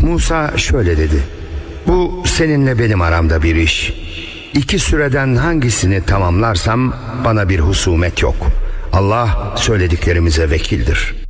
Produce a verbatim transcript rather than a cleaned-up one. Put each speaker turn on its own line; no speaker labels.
Musa şöyle dedi: bu seninle benim aramda bir iş. İki süreden hangisini tamamlarsam bana bir husumet yok. Allah söylediklerimize vekildir.